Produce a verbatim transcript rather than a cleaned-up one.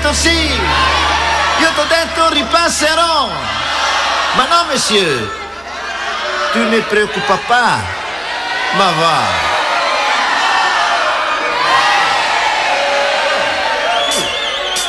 detto sì, io t'ho detto ripasserò. Ma no, monsieur, tu ne preoccupa pas. Ma va.